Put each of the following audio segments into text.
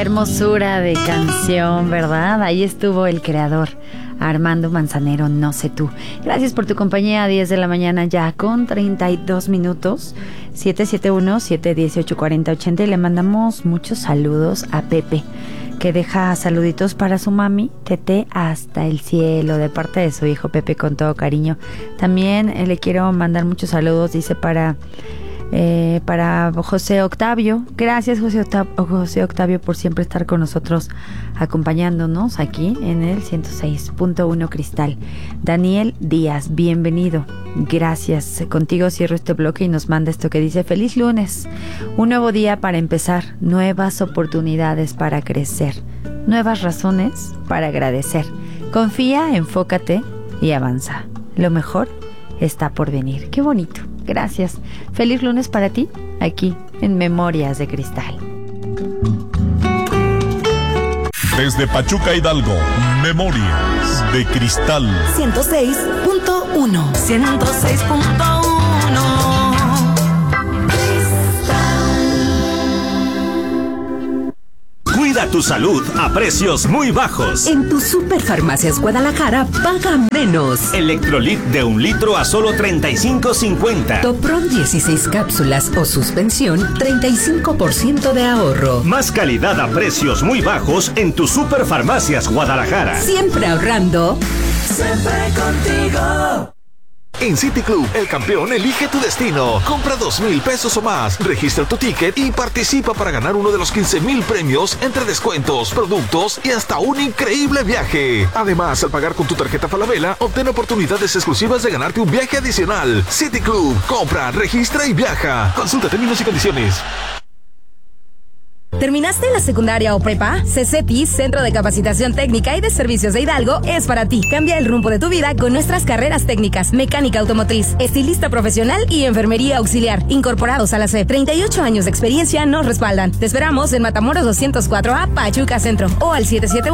hermosura de canción, ¿verdad? Ahí estuvo el creador, Armando Manzanero, No sé tú. Gracias por tu compañía, 10 de la mañana ya con 32 minutos, 771-718-4080, y le mandamos muchos saludos a Pepe, que deja saluditos para su mami, Tete, hasta el cielo, de parte de su hijo Pepe, con todo cariño. También le quiero mandar muchos saludos, dice, para José Octavio. Gracias, José Octavio, por siempre estar con nosotros, acompañándonos aquí en el 106.1 Cristal. Daniel Díaz, bienvenido. Gracias. Contigo cierro este bloque y nos manda esto que dice: feliz lunes, un nuevo día para empezar, nuevas oportunidades para crecer, nuevas razones para agradecer. Confía, enfócate y avanza. Lo mejor está por venir. Qué bonito. Gracias. Feliz lunes para ti, aquí en Memorias de Cristal. Desde Pachuca, Hidalgo, Memorias de Cristal. 106.1. 106.1. Cuida tu salud a precios muy bajos. En tu Superfarmacias Guadalajara, paga menos. Electrolit de 1 litro a solo $35.50. Topron 16 cápsulas o suspensión, 35% de ahorro. Más calidad a precios muy bajos en tu Superfarmacias Guadalajara. Siempre ahorrando. Siempre contigo. En City Club, el campeón elige tu destino. Compra 2,000 pesos o más, registra tu ticket y participa para ganar uno de los 15,000 premios entre descuentos, productos y hasta un increíble viaje. Además, al pagar con tu tarjeta Falabella, obtén oportunidades exclusivas de ganarte un viaje adicional. City Club, compra, registra y viaja. Consulta términos y condiciones. ¿Terminaste la secundaria o prepa? CCT, Centro de Capacitación Técnica y de Servicios de Hidalgo, es para ti. Cambia el rumbo de tu vida con nuestras carreras técnicas: mecánica automotriz, estilista profesional y enfermería auxiliar, incorporados a la SEP. 38 años de experiencia nos respaldan. Te esperamos en Matamoros 204A, Pachuca Centro, o al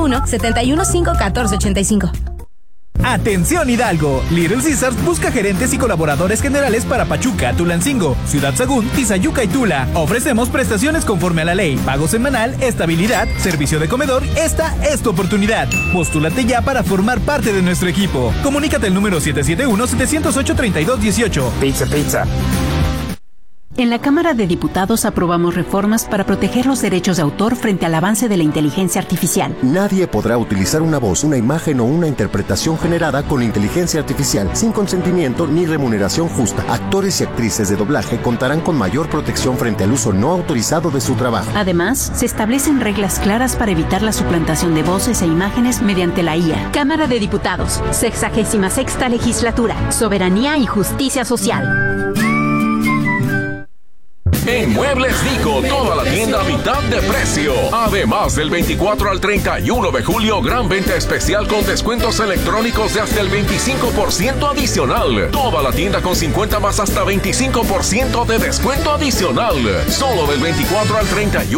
771-715-1485. Atención Hidalgo, Little Caesars busca gerentes y colaboradores generales para Pachuca, Tulancingo, Ciudad Sagún, Tizayuca y Tula. Ofrecemos prestaciones conforme a la ley, pago semanal, estabilidad, servicio de comedor. Esta es tu oportunidad. Postúlate ya para formar parte de nuestro equipo. Comunícate al número 771-708-3218. Pizza. En la Cámara de Diputados aprobamos reformas para proteger los derechos de autor frente al avance de la inteligencia artificial. Nadie podrá utilizar una voz, una imagen o una interpretación generada con inteligencia artificial sin consentimiento ni remuneración justa. Actores y actrices de doblaje contarán con mayor protección frente al uso no autorizado de su trabajo. Además, se establecen reglas claras para evitar la suplantación de voces e imágenes mediante la IA. Cámara de Diputados, 66ª Legislatura, Soberanía y Justicia Social. En Muebles Dico, toda la tienda a mitad de precio. Además, del 24 al 31 de julio, gran venta especial con descuentos electrónicos de hasta el 25% adicional. Toda la tienda con 50 más hasta 25% de descuento adicional. Solo del 24 al 31